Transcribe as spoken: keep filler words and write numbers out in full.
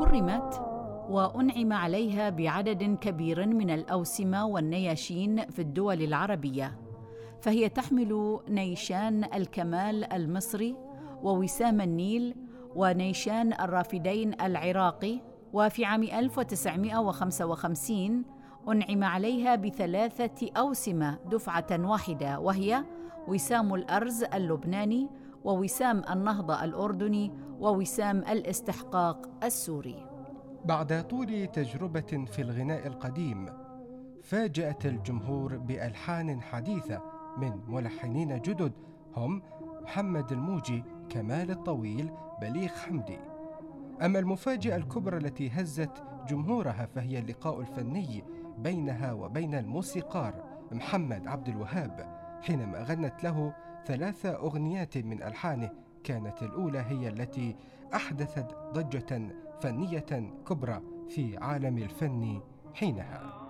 كرمت وأنعم عليها بعدد كبير من الأوسمة والنياشين في الدول العربية، فهي تحمل نيشان الكمال المصري ووسام النيل ونيشان الرافدين العراقي. وفي عام ألف وتسعمائة وخمسة وخمسين أنعم عليها بثلاثة أوسمة دفعة واحدة، وهي وسام الأرز اللبناني ووسام النهضة الأردني ووسام الاستحقاق السوري. بعد طول تجربة في الغناء القديم، فاجأت الجمهور بألحان حديثة من ملحنين جدد هم محمد الموجي، كمال الطويل، بليغ حمدي. أما المفاجأة الكبرى التي هزت جمهورها فهي اللقاء الفني بينها وبين الموسيقار محمد عبد الوهاب، حينما غنت له ثلاث أغنيات من ألحانه. كانت الأولى هي التي أحدثت ضجة فنية كبرى في عالم الفن حينها.